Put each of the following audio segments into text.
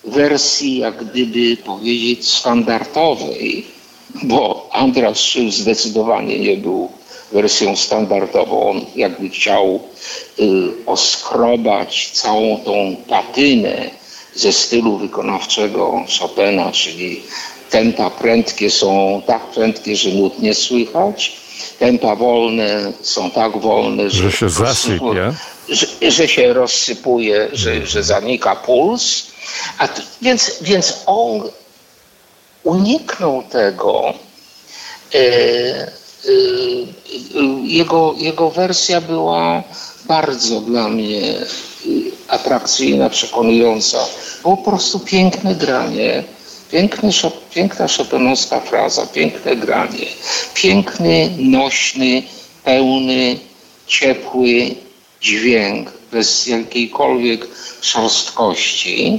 wersji, jak gdyby powiedzieć, standardowej, bo Andras Szył zdecydowanie nie był wersją standardową. On jakby chciał oskrobać całą tą patynę ze stylu wykonawczego Chopina, czyli tempa prędkie są tak prędkie, że nut nie słychać, tempa wolne są tak wolne, że się zasypie, że się rozsypuje, że zanika puls. Więc on uniknął tego. Jego wersja była bardzo dla mnie atrakcyjna, przekonująca. Po prostu piękne granie, piękna chopinowska fraza, piękne granie, piękny, nośny, pełny, ciepły dźwięk, bez jakiejkolwiek szorstkości.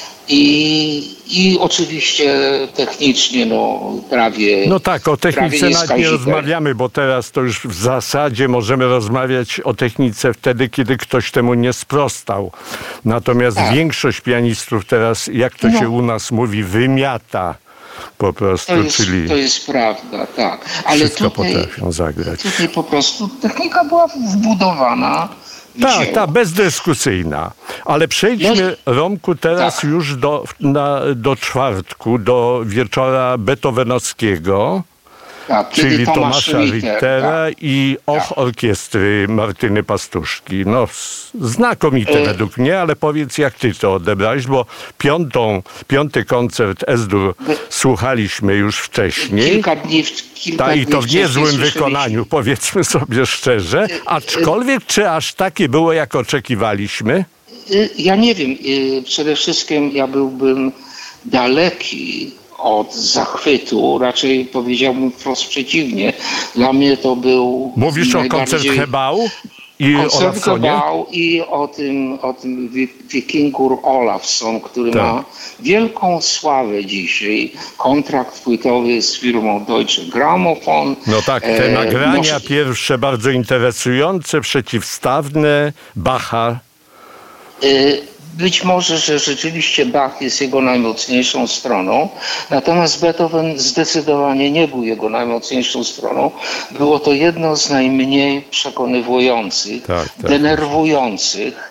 I oczywiście technicznie prawie... No tak, o technice nawet nie rozmawiamy, bo teraz to już w zasadzie możemy rozmawiać o technice wtedy, kiedy ktoś temu nie sprostał. Natomiast większość pianistów teraz, jak to się u nas mówi, wymiata po prostu, To jest prawda, tak. Ale wszystko potrafią zagrać. Tutaj po prostu technika była wbudowana. Tak, bezdyskusyjna. Ale przejdźmy, Romku, teraz już do czwartku, do wieczora beethovenowskiego, czyli Tomasza Rittera i orkiestry Martyny Pastuszki. No, znakomite według mnie, ale powiedz, jak ty to odebrałeś, bo piąty koncert S-dur słuchaliśmy już wcześniej. Kilka dni I to w niezłym wykonaniu, powiedzmy sobie szczerze. Aczkolwiek, czy aż takie było, jak oczekiwaliśmy? Ja nie wiem. Przede wszystkim ja byłbym daleki od zachwytu, raczej powiedziałbym wprost przeciwnie. Dla mnie to był... Mówisz o koncert Hebał? Koncert Hebał i o tym Wikingur Olafsson, który ma wielką sławę dzisiaj. Kontrakt płytowy z firmą Deutsche Grammophon. No tak, te nagrania pierwsze bardzo interesujące, przeciwstawne, Bacha. Być może, że rzeczywiście Bach jest jego najmocniejszą stroną, natomiast Beethoven zdecydowanie nie był jego najmocniejszą stroną. Było to jedno z najmniej przekonywujących, denerwujących,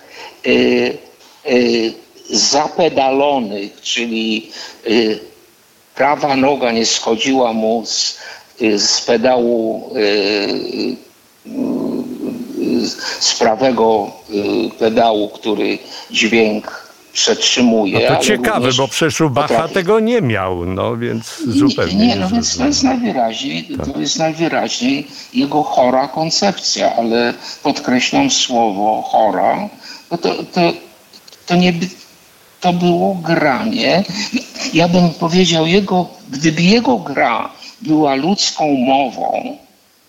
zapedalonych, czyli prawa noga nie schodziła mu z pedału, z prawego pedału, który dźwięk przetrzymuje. No to ciekawe, bo przecież u Bacha tego nie miał, więc zupełnie nie. Więc to jest najwyraźniej jego chora koncepcja, ale podkreślam słowo chora, bo to było granie. Ja bym powiedział, gdyby jego gra była ludzką mową,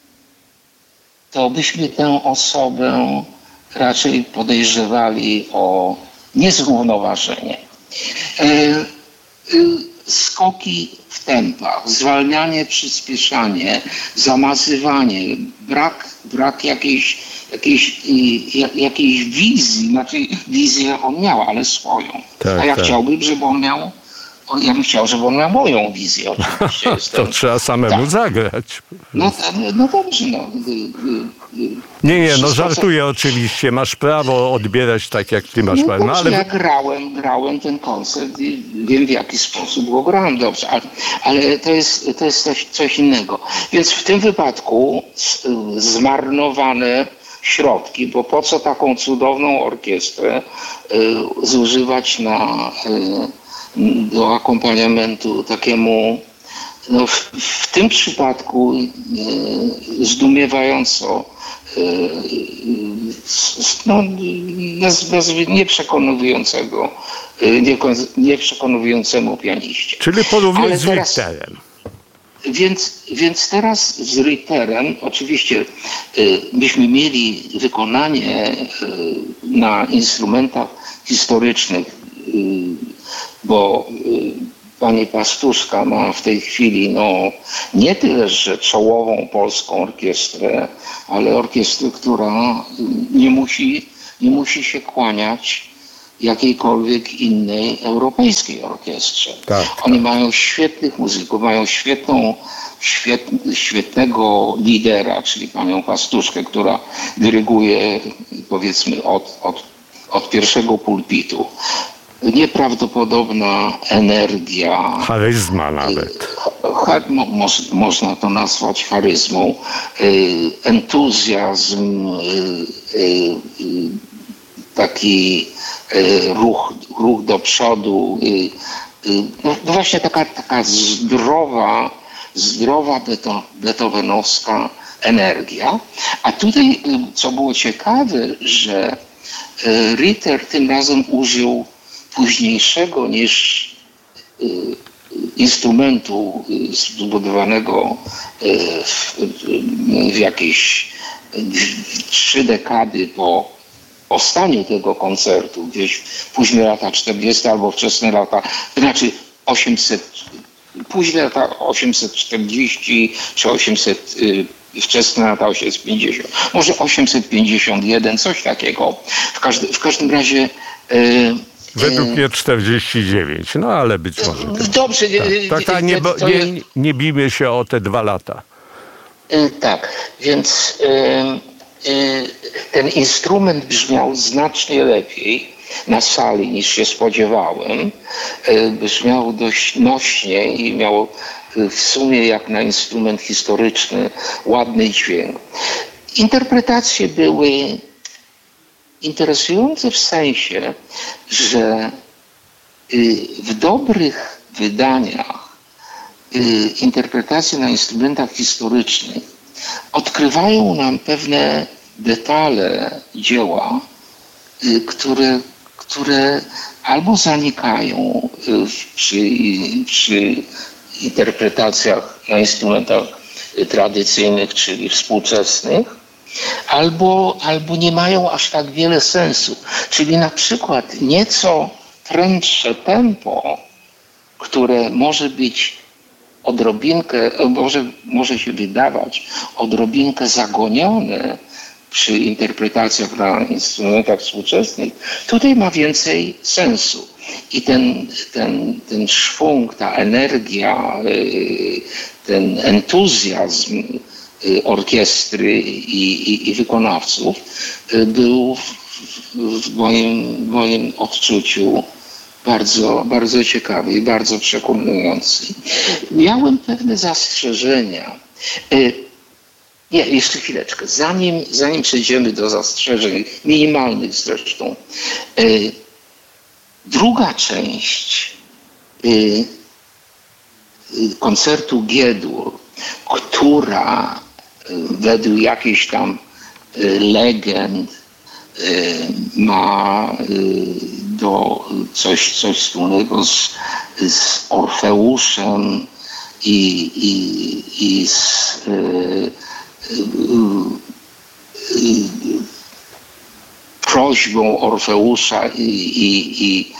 to byśmy tę osobę raczej podejrzewali o niezrównoważenie. Skoki w tempach, zwalnianie, przyspieszanie, zamazywanie, brak jakiejś wizji, znaczy wizję on miał, ale swoją. A ja chciałbym, żeby on miał... Ja bym chciał, żeby on miał moją wizję, oczywiście. To trzeba samemu zagrać. No dobrze, Nie, żartuję oczywiście. Masz prawo odbierać tak, jak ty masz prawo. Ale ja grałem ten koncert i wiem, w jaki sposób go grałem dobrze, ale to jest coś innego. Więc w tym wypadku zmarnowane środki, bo po co taką cudowną orkiestrę zużywać do akompaniamentu takiemu, w tym przypadku zdumiewająco nieprzekonującemu pianiście. Czyli porównując z Ritterem. Więc teraz z Ritterem oczywiście byśmy mieli wykonanie na instrumentach historycznych, bo pani Pastuszka ma w tej chwili nie tyle, że czołową polską orkiestrę, ale orkiestrę, która nie musi się kłaniać jakiejkolwiek innej europejskiej orkiestrze. Oni mają świetnych muzyków, mają świetnego lidera, czyli panią Pastuszkę, która dyryguje, powiedzmy, od pierwszego pulpitu. Nieprawdopodobna energia. Charyzma nawet. Można to nazwać charyzmą. Entuzjazm, taki ruch do przodu. No właśnie taka zdrowa beethovenowska energia. A tutaj, co było ciekawe, że Ritter tym razem użył późniejszego niż instrumentu zbudowanego w jakieś 3 dekady po powstaniu tego koncertu, gdzieś późne lata 40 albo wczesne lata, to znaczy późne lata 840 czy 800, wczesne lata 850, może 851, coś takiego. W każdym razie... Według mnie 49, no ale być może. Dobrze. Nie bijmy się o te 2 lata. Tak, więc ten instrument brzmiał znacznie lepiej na sali niż się spodziewałem. Brzmiał dość nośnie i miał w sumie jak na instrument historyczny ładny dźwięk. Interpretacje były interesujące w sensie, że w dobrych wydaniach interpretacje na instrumentach historycznych odkrywają nam pewne detale dzieła, które albo zanikają przy interpretacjach na instrumentach tradycyjnych, czyli współczesnych, albo nie mają aż tak wiele sensu. Czyli na przykład nieco prędsze tempo, które może być odrobinkę, może się wydawać odrobinkę zagonione przy interpretacjach na instrumentach współczesnych, tutaj ma więcej sensu. I ten szwung, ta energia, ten entuzjazm orkiestry i wykonawców był w moim odczuciu bardzo, bardzo ciekawy i bardzo przekonujący. Miałem pewne zastrzeżenia. Nie, jeszcze chwileczkę. Zanim przejdziemy do zastrzeżeń, minimalnych zresztą. Druga część koncertu G-dur, która według jakichś tam legend ma coś wspólnego z Orfeuszem i z prośbą Orfeusza i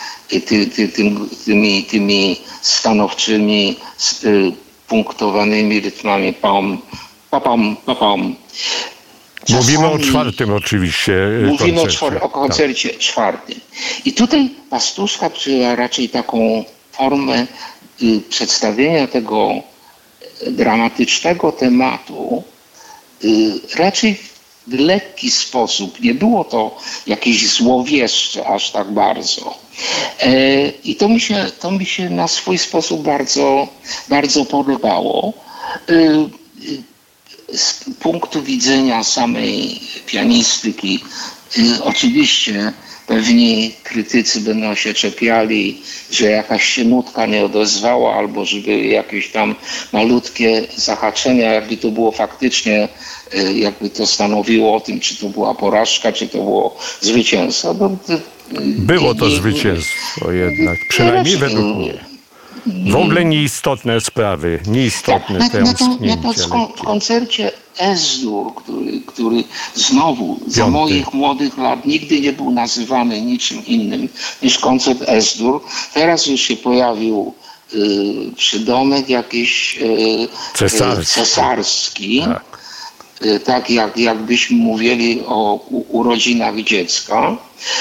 tymi stanowczymi, punktowanymi rytmami pam, papam, papam. Mówimy o 4 oczywiście. Mówimy o koncercie 4. I tutaj Pastuszka przyjęła raczej taką formę przedstawienia tego dramatycznego tematu raczej w lekki sposób. Nie było to jakieś złowieszcze aż tak bardzo. I to mi się na swój sposób bardzo, bardzo podobało. Z punktu widzenia samej pianistyki, oczywiście pewni krytycy będą się czepiali, że jakaś się nutka nie odezwała, albo żeby jakieś tam malutkie zahaczenia, jakby to było faktycznie, jakby to stanowiło o tym, czy to była porażka, czy to było zwycięstwo. Było to zwycięstwo jednak, przynajmniej według mnie. W ogóle nieistotne sprawy, nieistotne tęsknięcie. W koncercie S-dur, który znowu za moich młodych lat nigdy nie był nazywany niczym innym niż koncert S-dur. Teraz już się pojawił przydomek jakiś cesarski. Tak. tak jakbyśmy mówili o urodzinach dziecka,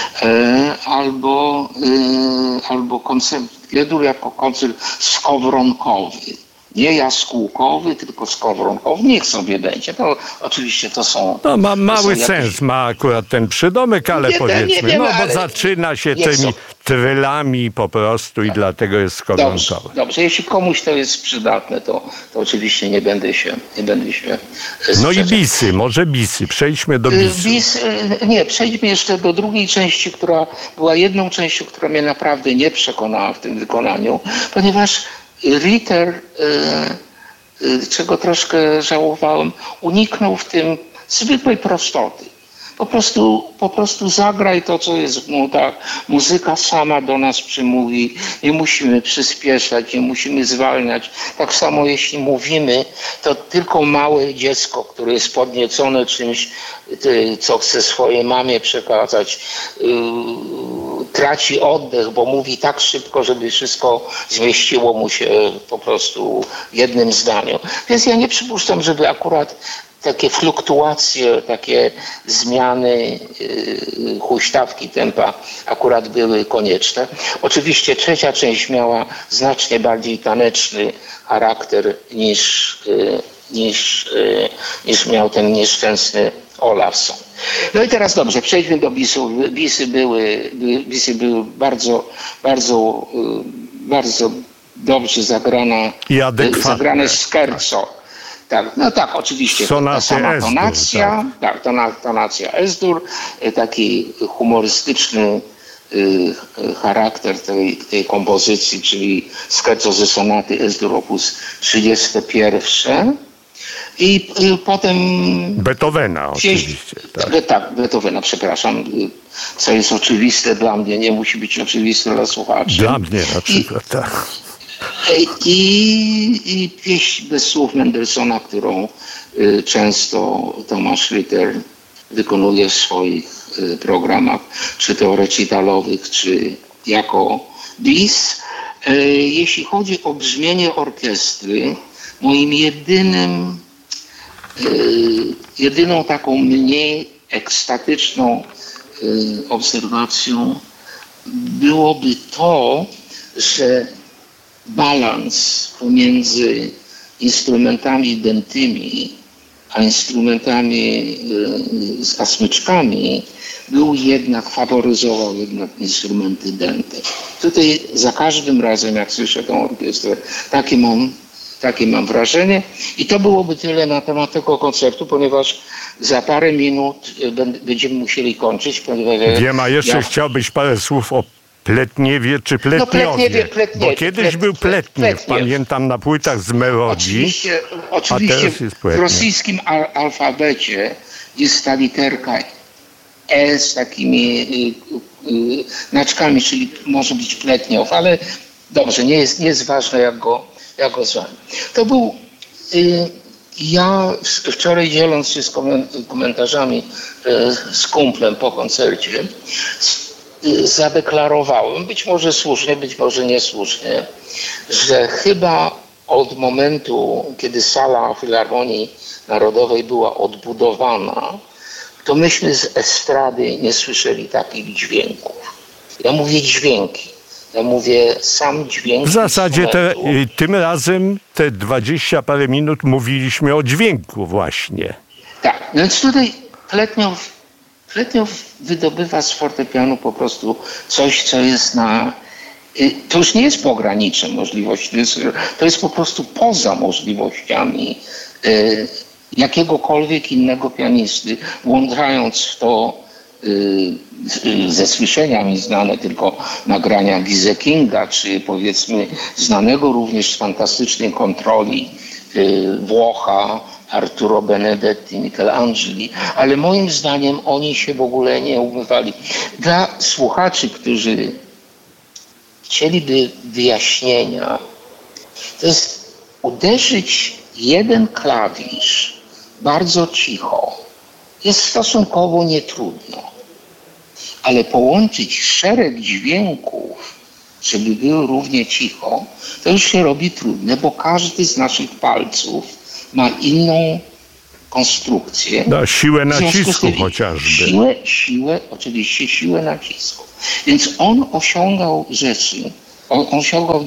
albo koncert G-dur jako koncert skowronkowy. Nie jaskółkowy, tylko skowronkowy. Niech sobie będzie. To oczywiście to są... No ma mały sens, ma akurat ten przydomek, ale powiedzmy, bo zaczyna się tymi trylami po prostu i dlatego jest skowronkowy. Dobrze, jeśli komuś to jest przydatne, to oczywiście nie będę się No i bisy, może bisy. Przejdźmy do bisu. Przejdźmy jeszcze do drugiej części, która była jedną częścią, która mnie naprawdę nie przekonała w tym wykonaniu, ponieważ Ritter, czego troszkę żałowałem, uniknął w tym zwykłej prostoty. Po prostu zagraj to, co jest w nutach. Muzyka sama do nas przemówi. Nie musimy przyspieszać, nie musimy zwalniać. Tak samo jeśli mówimy, to tylko małe dziecko, które jest podniecone czymś, co chce swojej mamie przekazać, traci oddech, bo mówi tak szybko, żeby wszystko zmieściło mu się po prostu w jednym zdaniu. Więc ja nie przypuszczam, żeby akurat takie fluktuacje, takie zmiany huśtawki tempa akurat były konieczne. Oczywiście trzecia część miała znacznie bardziej taneczny charakter niż miał ten nieszczęsny Olafsson. No i teraz dobrze, przejdźmy do bisów. Bisy były bardzo dobrze zagrane scherzo. Tak, no tak, oczywiście. Ta sama tonacja, tonacja S-dur, taki humorystyczny charakter tej kompozycji, czyli scherzo ze sonaty S-dur opus 31. I potem... Beethovena oczywiście. Tak, Beethovena, przepraszam. Co jest oczywiste dla mnie, nie musi być oczywiste dla słuchaczy. Dla mnie na przykład, tak. I pieśń bez słów Mendelssohna, którą często Tomasz Ritter wykonuje w swoich programach, czy to recitalowych, czy jako bis. Jeśli chodzi o brzmienie orkiestry, moim jedyną taką mniej ekstatyczną obserwacją byłoby to, że balans pomiędzy instrumentami dętymi a instrumentami a smyczkami faworyzował jednak instrumenty dęte. Tutaj za każdym razem, jak słyszę tę orkiestrę, takie mam wrażenie. I to byłoby tyle na temat tego koncertu, ponieważ za parę minut będziemy musieli kończyć. Wiem, a jeszcze chciałbyś parę słów o Pletniewie czy Pletniowie, bo kiedyś był Pletniew, pamiętam na płytach z Melodii. Oczywiście w rosyjskim alfabecie jest ta literka E z takimi znaczkami, czyli może być Pletniow, ale dobrze, nie jest ważne jak go zwali. To był... Ja wczoraj, dzieląc się z komentarzami z kumplem po koncercie, zadeklarowałem, być może słusznie, być może niesłusznie, że chyba od momentu, kiedy sala Filharmonii Narodowej była odbudowana, to myśmy z estrady nie słyszeli takich dźwięków. Ja mówię dźwięki. Ja mówię sam dźwięk. W zasadzie tym razem te 20 parę minut mówiliśmy o dźwięku właśnie. Tak, więc tutaj Pletniow wydobywa z fortepianu po prostu coś, co jest to już nie jest pograniczem możliwości, to jest po prostu poza możliwościami jakiegokolwiek innego pianisty, włączając w to ze słyszenia mi znane tylko nagrania Gize Kinga, czy powiedzmy znanego również z fantastycznej kontroli Włocha, Arturo Benedetti, Michelangeli, ale moim zdaniem oni się w ogóle nie umywali. Dla słuchaczy, którzy chcieliby wyjaśnienia, to jest uderzyć jeden klawisz bardzo cicho. Jest stosunkowo nietrudno, ale połączyć szereg dźwięków, żeby było równie cicho, to już się robi trudne, bo każdy z naszych palców ma konstrukcję. Siłę nacisku chociażby. Oczywiście siłę nacisku. Więc on osiągał rzeczy, on osiągał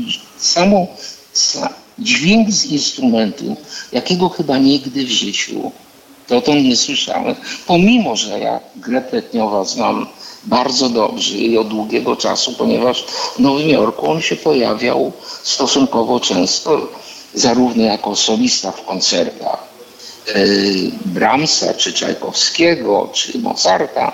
dźwięk z instrumentu, jakiego chyba nigdy w życiu dotąd nie słyszałem. Pomimo, że ja grę Pletniowa znam bardzo dobrze i od długiego czasu, ponieważ w Nowym Jorku on się pojawiał stosunkowo często, zarówno jako solista w koncertach Brahmsa, czy Czajkowskiego, czy Mozarta,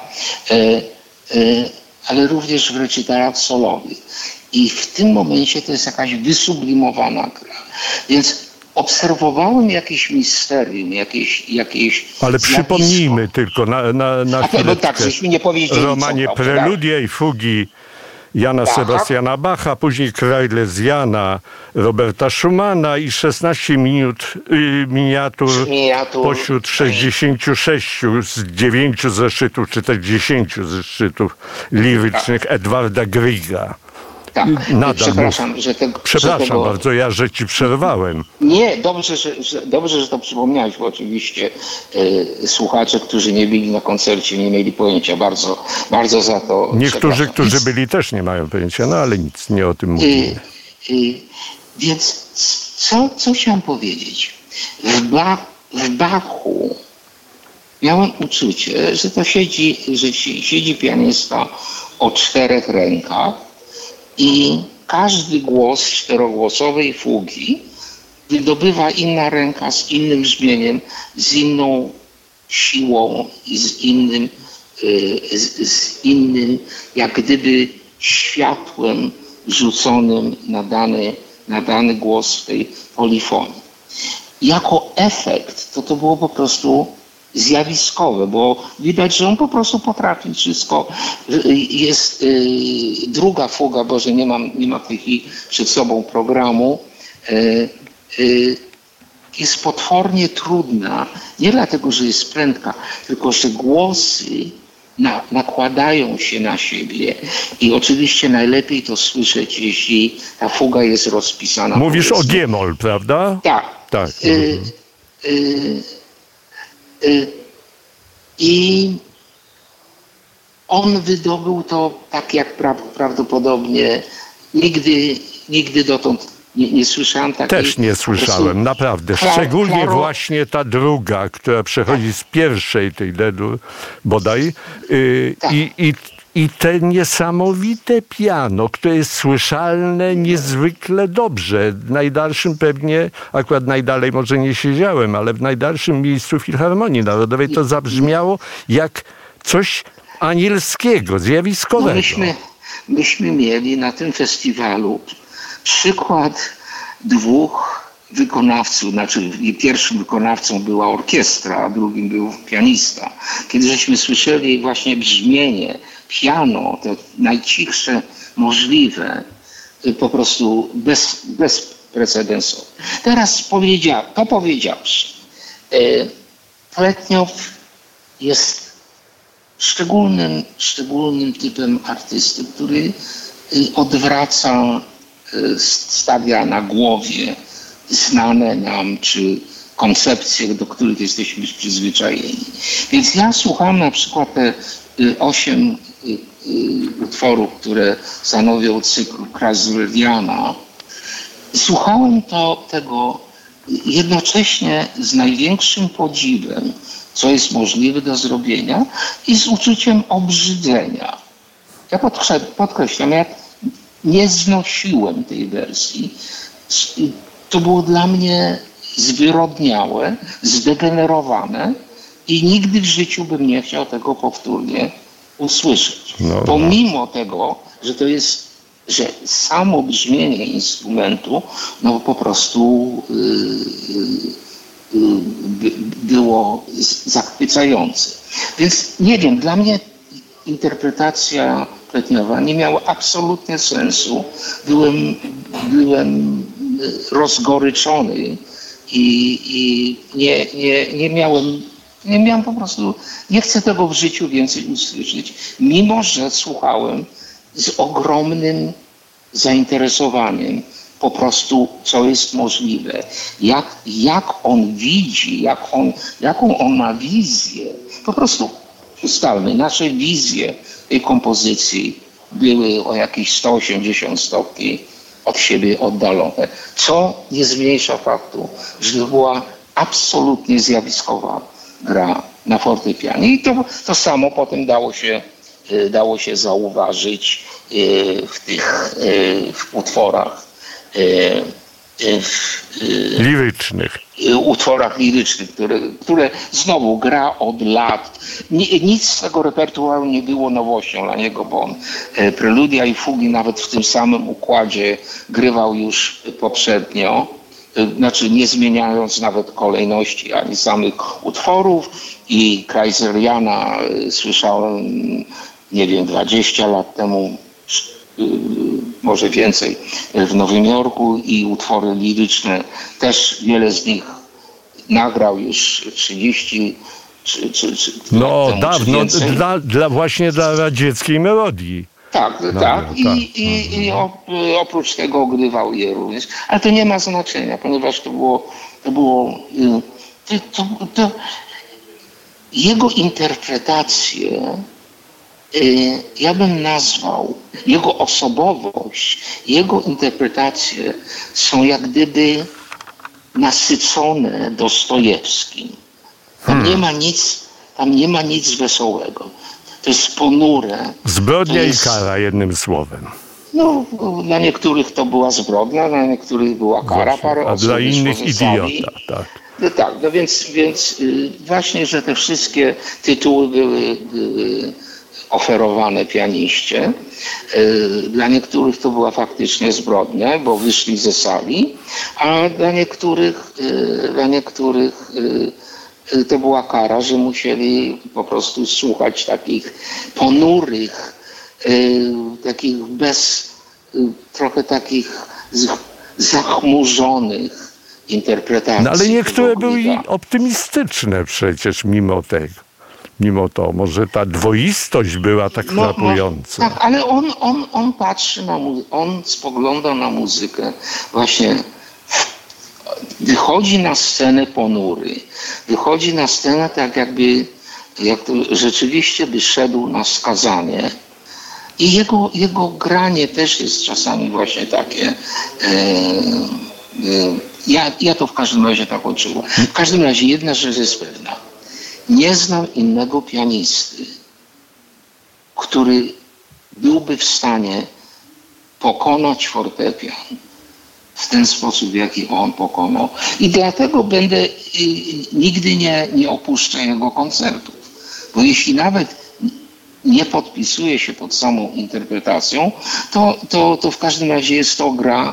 ale również w recytalach solowych. I w tym momencie to jest jakaś wysublimowana gra. Więc obserwowałem jakieś misterium, jakieś ale przypomnijmy tylko na chwilę. Tak, żeśmy nie powiedzieli. Romanie Preludia i Fugi Jana Sebastiana Bacha, później Krailesiana Roberta Schumana i 16 miniatur pośród 66 z 9 zeszytów, czy też 10 zeszytów lirycznych Edwarda Grieга. Tak, przepraszam bardzo, że ci przerwałem. Nie, dobrze, że to przypomniałeś, bo oczywiście słuchacze, którzy nie byli na koncercie, nie mieli pojęcia. Bardzo, bardzo za to niektórzy, którzy byli, też nie mają pojęcia, no ale nic, nie o tym mówimy. Więc co chciałem powiedzieć? W Bachu miałem uczucie, że to siedzi pianista o 4 rękach, i każdy głos czterogłosowej fugi wydobywa inna ręka z innym brzmieniem, z inną siłą i z innym jak gdyby światłem rzuconym na dany głos w tej polifonii. Jako efekt to było po prostu zjawiskowe, bo widać, że on po prostu potrafi wszystko. Jest druga fuga, bo że nie ma w tej chwili przed sobą programu, jest potwornie trudna, nie dlatego, że jest prędka, tylko że głosy nakładają się na siebie i oczywiście najlepiej to słyszeć, jeśli ta fuga jest rozpisana. Mówisz o G-moll, prawda? Tak. I on wydobył to tak, jak prawdopodobnie nigdy dotąd nie słyszałem takiej. Też nie słyszałem, naprawdę. Szczególnie właśnie ta druga, która przechodzi z pierwszej tej D-dur bodaj. Tak. I te niesamowite piano, które jest słyszalne niezwykle dobrze. W najdalszym pewnie, akurat najdalej może nie siedziałem, ale w najdalszym miejscu Filharmonii Narodowej to zabrzmiało jak coś anielskiego, zjawiskowego. Myśmy mieli na tym festiwalu przykład 2 wykonawców, znaczy pierwszym wykonawcą była orkiestra, a drugim był pianista. Kiedy żeśmy słyszeli właśnie brzmienie, piano, to najcichsze możliwe, po prostu bezprecedensowe. Teraz powiedziawszy, Pletniow jest szczególnym typem artysty, który odwraca, stawia na głowie znane nam, czy koncepcje, do których jesteśmy przyzwyczajeni. Więc ja słucham na przykład te 8 utworów, które stanowią cykl Krailesiana. Słuchałem tego jednocześnie z największym podziwem, co jest możliwe do zrobienia, i z uczuciem obrzydzenia. Ja podkreślam, ja nie znosiłem tej wersji. To było dla mnie zwyrodniałe, zdegenerowane i nigdy w życiu bym nie chciał tego powtórnie usłyszeć. Pomimo tego, że to jest, że samo brzmienie instrumentu po prostu było zachwycające. Więc nie wiem, dla mnie interpretacja Pletniowa nie miała absolutnie sensu. Byłem rozgoryczony i nie miałem po prostu, nie chcę tego w życiu więcej usłyszeć, mimo że słuchałem z ogromnym zainteresowaniem po prostu, co jest możliwe. Jak on widzi, jaką on ma wizję. Po prostu ustalmy, nasze wizje tej kompozycji były o jakieś 180 stopni od siebie oddalone. Co nie zmniejsza faktu, że to była absolutnie zjawiskowa gra na fortepianie. I to samo potem dało się zauważyć w utworach lirycznych. Utworach lirycznych, które znowu gra od lat. Nic z tego repertuaru nie było nowością dla niego, bo on preludia i fugi nawet w tym samym układzie grywał już poprzednio, znaczy nie zmieniając nawet kolejności ani samych utworów. I Kreiseriana słyszałem, nie wiem, 20 lat temu, może więcej, w Nowym Jorku, i utwory liryczne też wiele z nich nagrał już 30 czy no temu, dawno, czy właśnie dla radzieckiej melodii. Tak. I oprócz tego ogrywał je również. Ale to nie ma znaczenia, ponieważ to było jego interpretacje, ja bym nazwał, jego osobowość, jego interpretacje są jak gdyby nasycone Dostojewskim. Tam nie ma nic wesołego. To jest ponure. Zbrodnia i kara, jednym słowem. No, dla niektórych to była zbrodnia, dla niektórych była kara. A dla innych idiota, tak. No tak, no więc właśnie, że te wszystkie tytuły były oferowane pianiście. Dla niektórych to była faktycznie zbrodnia, bo wyszli ze sali, a dla niektórych to była kara, że musieli po prostu słuchać takich ponurych, takich trochę takich zachmurzonych interpretacji. No ale niektóre były optymistyczne przecież mimo to. Może ta dwoistość była tak frapująca. Tak, ale on patrzy na muzykę, on spogląda na muzykę właśnie. Wychodzi na scenę ponury. Wychodzi na scenę tak jakby rzeczywiście by szedł na skazanie. I jego granie też jest czasami właśnie takie. Ja to w każdym razie tak odczuwam. W każdym razie jedna rzecz jest pewna. Nie znam innego pianisty, który byłby w stanie pokonać fortepian w ten sposób, w jaki on pokonał. I dlatego nigdy nie opuszczę jego koncertów. Bo jeśli nawet nie podpisuje się pod samą interpretacją, to w każdym razie jest to gra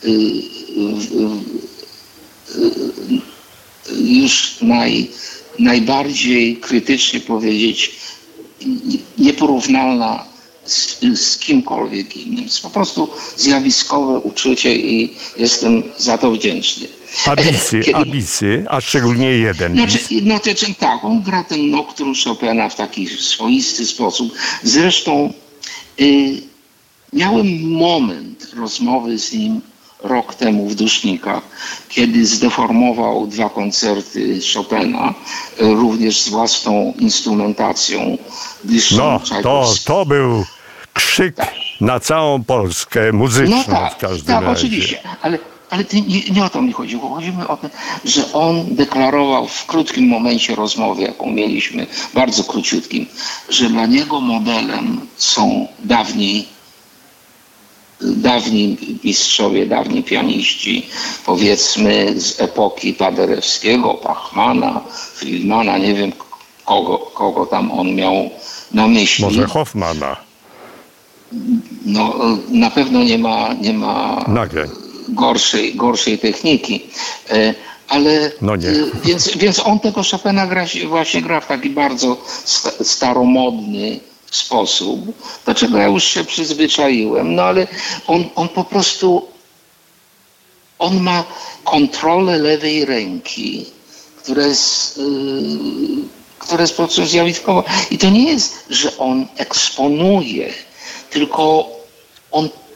już najbardziej krytycznie powiedzieć nieporównalna z kimkolwiek innym. Jest po prostu zjawiskowe uczucie i jestem za to wdzięczny. Abisy, a szczególnie jeden. Znaczy, tak, on gra ten Nocturne Chopina w taki swoisty sposób. Zresztą miałem moment rozmowy z nim rok temu w Dusznikach, kiedy zdeformował 2 koncerty Chopina, również z własną instrumentacją. To był krzyk na całą Polskę, muzyczną w każdym razie. Tak, oczywiście, ale nie o to mi chodziło. Chodzi mi o to, że on deklarował w krótkim momencie rozmowy, jaką mieliśmy, bardzo króciutkim, że dla niego modelem są dawni mistrzowie, dawni pianiści, powiedzmy z epoki Paderewskiego, Bachmana, Friedmana, nie wiem kogo tam on miał na myśli. Może Hoffmana. No, na pewno nie ma gorszej techniki. Ale więc on tego Chopina właśnie gra w taki bardzo staromodny sposób, do czego ja już się przyzwyczaiłem. No ale on po prostu ma kontrolę lewej ręki, która jest po prostu zjawiskowa. I to nie jest, że on eksponuje, tylko on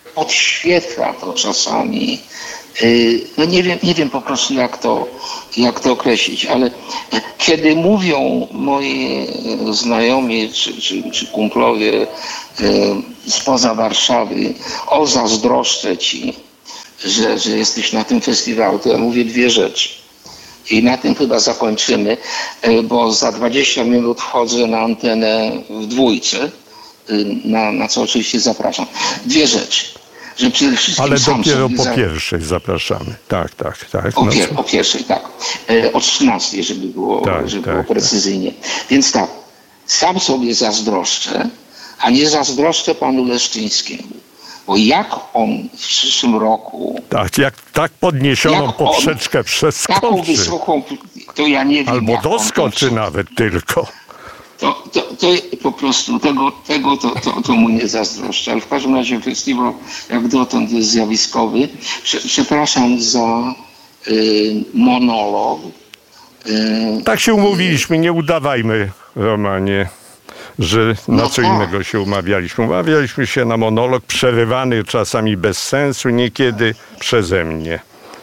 podświetla to czasami. No nie wiem po prostu jak to określić, ale kiedy mówią moi znajomi czy kumplowie spoza Warszawy, o zazdroszczę ci, że jesteś na tym festiwalu, to ja mówię dwie rzeczy. I na tym chyba zakończymy, bo za 20 minut wchodzę na antenę w Dwójce, na co oczywiście zapraszam. Dwie rzeczy. Że przede wszystkim ale dopiero po pierwszej zapraszamy. Tak. O pierwszej, tak. O 13, żeby było precyzyjnie. Więc tak, sam sobie zazdroszczę, a nie zazdroszczę panu Leszczyńskiemu. Bo jak on w przyszłym roku... Tak podniesioną poprzeczkę przeskoczy. Taką wysoką, to ja nie wiem. Albo doskoczy nawet tylko. To po prostu to mu nie zazdroszczę. Ale w każdym razie festiwal jak dotąd jest zjawiskowy. Przepraszam za monolog. Tak się umówiliśmy, nie udawajmy, Romanie, że na co innego się umawialiśmy. Umawialiśmy się na monolog przerywany czasami bez sensu, niekiedy przeze mnie.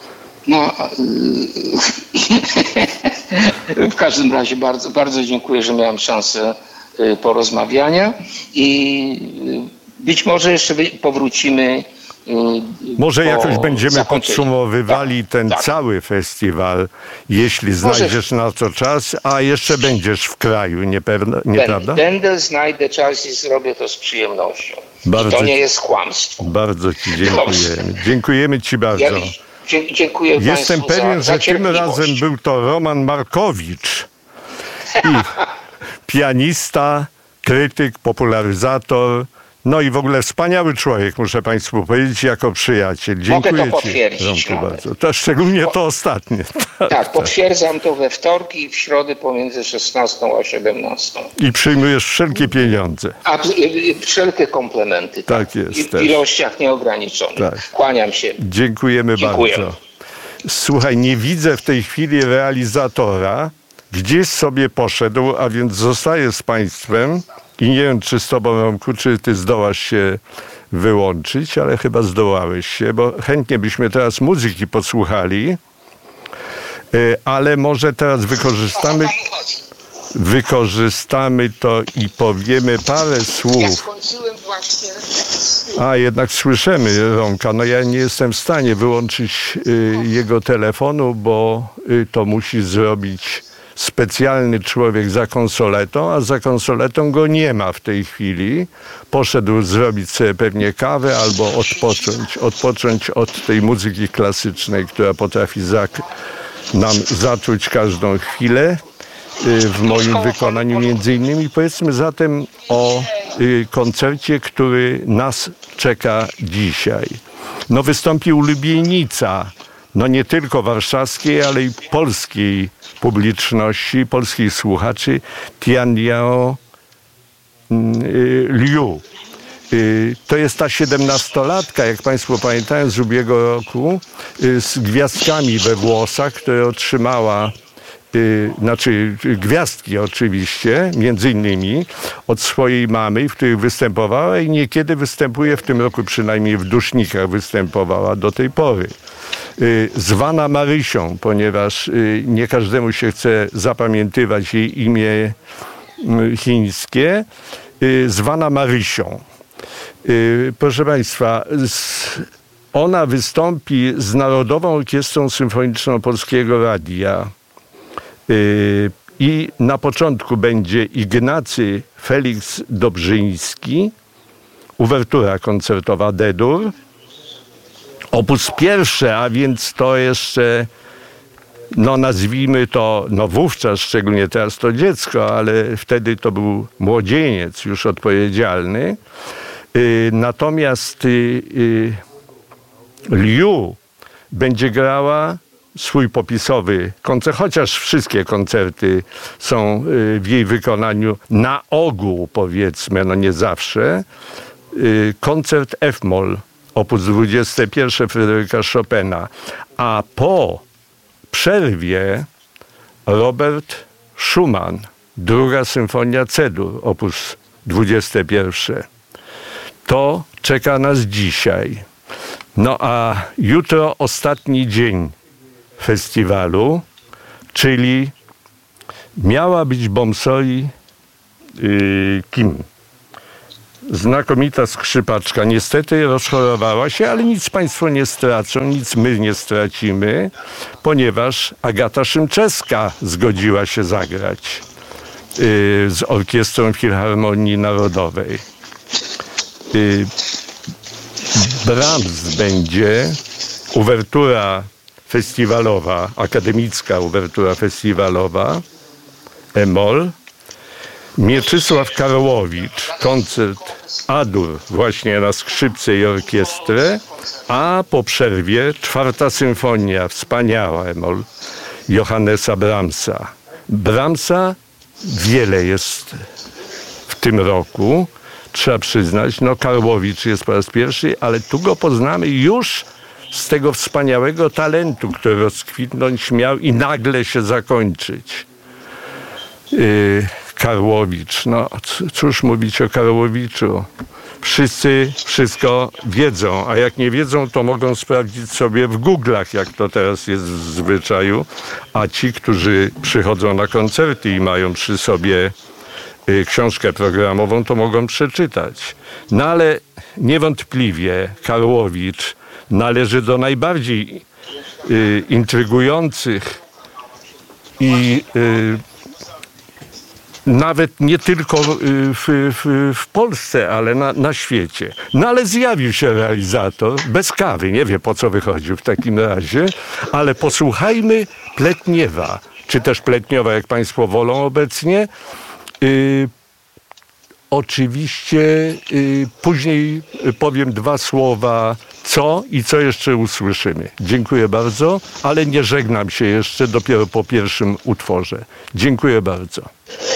W każdym razie bardzo, bardzo dziękuję, że miałem szansę porozmawiania i być może jeszcze powrócimy. Może jakoś będziemy podsumowywali ten cały festiwal, jeśli znajdziesz na to czas, a jeszcze będziesz w kraju, nieprawda? Znajdę czas i zrobię to z przyjemnością. I to nie jest kłamstwo. Bardzo ci dziękujemy. Dziękujemy ci bardzo. Dziękuję Jestem Państwu pewien, za że tym razem był to Roman Markowicz. I pianista, krytyk, popularyzator, no i w ogóle wspaniały człowiek, muszę Państwu powiedzieć, jako przyjaciel. Dziękuję Mogę to potwierdzić ci, Romku, bardzo. To szczególnie to ostatnie. Tak, potwierdzam to we wtorki i w środę pomiędzy 16 a 17. I przyjmujesz wszelkie pieniądze. Wszelkie komplementy. Tak jest. W ilościach nieograniczonych. Tak. Kłaniam się. Dziękujemy bardzo. Słuchaj, nie widzę w tej chwili realizatora. Gdzieś sobie poszedł, a więc zostaje z Państwem. I nie wiem, czy z tobą, Romku, czy ty zdołasz się wyłączyć, ale chyba zdołałeś się, bo chętnie byśmy teraz muzyki posłuchali, ale może teraz wykorzystamy to i powiemy parę słów. Ja skończyłem właśnie. A, jednak słyszymy Romka. No ja nie jestem w stanie wyłączyć jego telefonu, bo to musi zrobić specjalny człowiek za konsoletą, a za konsoletą go nie ma w tej chwili. Poszedł zrobić sobie pewnie kawę albo odpocząć od tej muzyki klasycznej, która potrafi nam zatruć każdą chwilę. W moim wykonaniu między innymi. Powiedzmy zatem o koncercie, który nas czeka dzisiaj. No wystąpi ulubienica, no nie tylko warszawskiej, ale i polskiej publiczności, polskich słuchaczy, Tianliao Liu. To jest ta 17-latka, jak Państwo pamiętają, z ubiegłego roku, z gwiazdkami we włosach, które otrzymała, gwiazdki oczywiście, między innymi od swojej mamy, w których występowała i niekiedy występuje, w tym roku przynajmniej w Dusznikach występowała do tej pory. Zwana Marysią, ponieważ nie każdemu się chce zapamiętywać jej imię chińskie, zwana Marysią. Proszę Państwa, ona wystąpi z Narodową Orkiestrą Symfoniczną Polskiego Radia i na początku będzie Ignacy Felix Dobrzyński, uwertura koncertowa D-dur, opus pierwsze, a więc to jeszcze, no nazwijmy to, no wówczas, szczególnie teraz to dziecko, ale wtedy to był młodzieniec już odpowiedzialny. Natomiast Liu będzie grała swój popisowy koncert, chociaż wszystkie koncerty są w jej wykonaniu na ogół, powiedzmy, no nie zawsze, koncert F-moll, opus 21 Fryderyka Chopina, a po przerwie Robert Schumann, druga symfonia C-dur, opus 21. To czeka nas dzisiaj. No a jutro ostatni dzień festiwalu, czyli miała być Bomsoi kim? Znakomita skrzypaczka. Niestety rozchorowała się, ale nic państwo nie stracą, nic my nie stracimy, ponieważ Agata Szymczewska zgodziła się zagrać z Orkiestrą Filharmonii Narodowej. Brahms będzie, uwertura festiwalowa, akademicka uwertura festiwalowa, e-moll. Mieczysław Karłowicz, koncert A-dur właśnie na skrzypce i orkiestrę, a po przerwie 4. symfonia, wspaniała e-moll, Johannesa Brahmsa. Brahmsa wiele jest w tym roku, trzeba przyznać. No Karłowicz jest po raz pierwszy, ale tu go poznamy już z tego wspaniałego talentu, który rozkwitnąć miał i nagle się zakończyć. Karłowicz, no cóż mówić o Karłowiczu. Wszyscy wszystko wiedzą, a jak nie wiedzą, to mogą sprawdzić sobie w Google'ach, jak to teraz jest w zwyczaju, a ci, którzy przychodzą na koncerty i mają przy sobie książkę programową, to mogą przeczytać. No ale niewątpliwie Karłowicz należy do najbardziej intrygujących i nawet nie tylko w Polsce, ale na świecie. No ale zjawił się realizator, bez kawy, nie wie po co wychodził w takim razie, ale posłuchajmy Pletniewa, czy też Pletniowa, jak państwo wolą obecnie. Oczywiście później powiem 2 słowa co i co jeszcze usłyszymy. Dziękuję bardzo, ale nie żegnam się jeszcze, dopiero po pierwszym utworze. Dziękuję bardzo.